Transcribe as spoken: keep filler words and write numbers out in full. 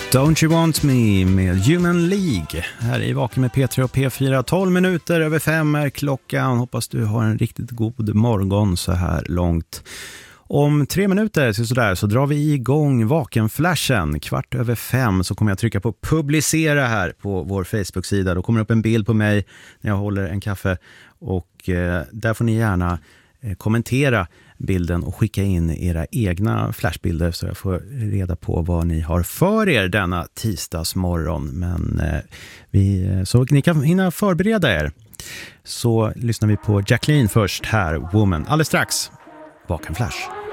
Don't You Want Me med Human League. Här i Vaken med P tre och P fyra. tolv minuter över fem är klockan. Hoppas du har en riktigt god morgon så här långt. Om tre minuter så, sådär, så drar vi igång Vakenflashen. Kvart över fem så kommer jag trycka på publicera här på vår Facebook-sida. Då kommer det upp en bild på mig när jag håller en kaffe. Och eh, där får ni gärna eh, kommentera bilden och skicka in era egna flashbilder så jag får reda på vad ni har för er denna tisdagsmorgon. Men eh, vi, så ni kan hinna förbereda er. Så lyssnar vi på Jacqueline först här, Woman. Alldeles strax, Vakenflash.